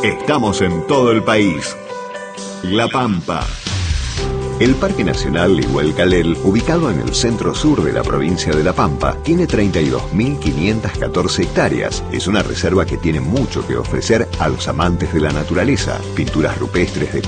Estamos en todo el país. La Pampa. El Parque Nacional Iguelcalel, ubicado en el centro-sur de la provincia de La Pampa, tiene 32.514 hectáreas. Es una reserva que tiene mucho que ofrecer a los amantes de la naturaleza. Pinturas rupestres de